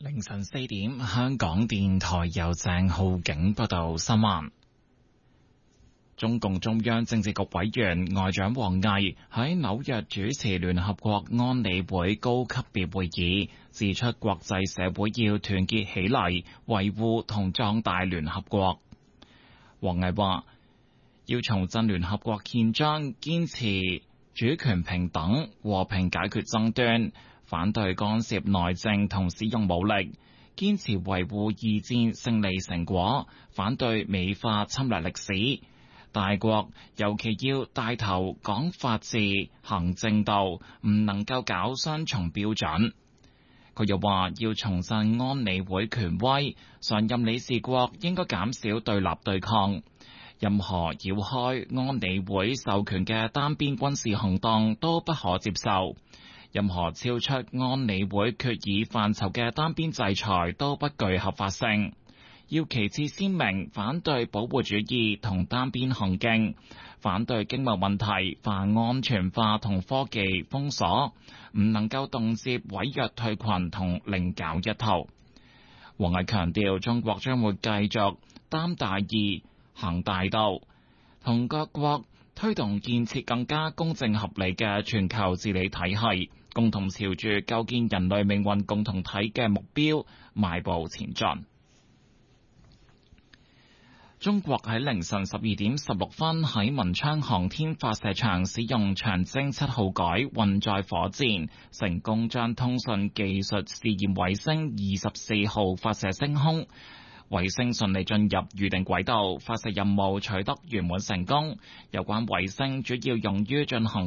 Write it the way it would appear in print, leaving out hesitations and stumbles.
凌晨4點，香港電台由鄭浩景報道新聞。中共中央政治局委員外長王毅喺紐約主持聯合國安理會高級別會議，指出國際社會要團結起嚟，維護同壯大聯合國。王毅話，要重振聯合國憲章，堅持主權平等、和平解決爭端，反對干涉內政同使用武力，堅持維護二戰勝利成果，反對美化侵略歷史。大國尤其要帶頭講法治、行正道，唔能夠搞雙重標準。佢又話要重振安理會權威，常任理事國應該減少對立對抗，任何繞開安理會授權嘅單邊軍事行動都不可接受，任何超出安理會決議範疇嘅單邊制裁都不具合法性。要旗幟鮮明反對保護主義同單邊行徑，反對經貿問題泛安全化同科技封鎖，唔能夠動輒毀約退群同另搞一套。王毅強調，中國將會繼續擔大義、行大道，同各國推動建設更加公正合理嘅全球治理體系，共同朝住構建人類命運共同體嘅目標邁步前進。中國喺凌晨12點16分喺文昌航天發射場使用長征7號改運載火箭，成功將通訊技術試驗衛星24號發射升空。衛星順利進入預定軌道，發射任務取得圓滿成功。有關衛星主要用於進行